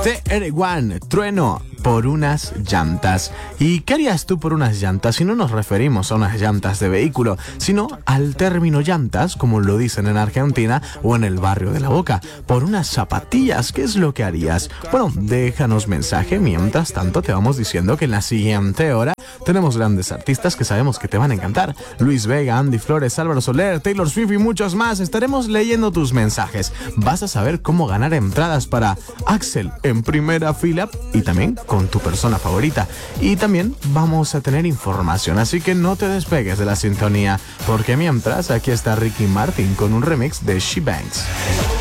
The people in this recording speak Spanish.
TR1, Trueno por unas llantas. ¿Y qué harías tú por unas llantas? Si no nos referimos a unas llantas de vehículo, sino al término llantas, como lo dicen en Argentina o en el barrio de La Boca. Por unas zapatillas, ¿qué es lo que harías? Bueno, déjanos mensaje. Mientras tanto, te vamos diciendo que en la siguiente hora tenemos grandes artistas que sabemos que te van a encantar. Luis Vega, Andy Flores, Álvaro Soler, Taylor Swift y muchos más. Estaremos leyendo tus mensajes. Vas a saber cómo ganar entradas para Axel en primera fila y también con tu persona favorita. Y también vamos a tener información, así que no te despegues de la sintonía, porque mientras aquí está Ricky Martin con un remix de She Bangs.